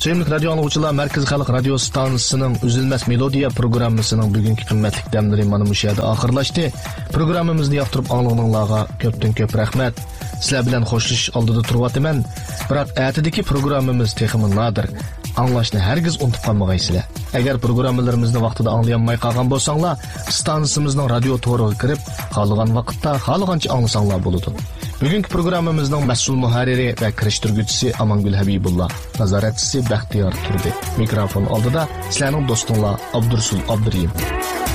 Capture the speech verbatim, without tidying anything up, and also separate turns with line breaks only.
Sevimli radyo anlıqçılar, Merkez Xalq Radio Stansiyasının Üzülməz Melodiya programmasının bugünkü qimmatli damlari mana bu yerda oxirlashdi. Programmamizni yoqtirib anglag'anlarga ko'pdan ko'p rahmat. Sizlar bilan xo'shlash oldida turyapman. Biroq atidagi programmamiz texmi nodir. Anglashni hargiz unutib qolmag'aysizlar. Agar programmalarimizni vaqtida anglayolmay qolgan bo'lsanglar, stansiyasimizning radio to'riga kirib, xohlagan vaqtda, xohlagancha anglasanglar bo'ladi. Bugungi programmamizning mas'ul muharriri va kirishtirguvchisi Amangul Habibullah, nazoratchisi Baxtiyor Turdi. Mikrofon oldida sizlarning do'stinglar Abdursul Abduriyim.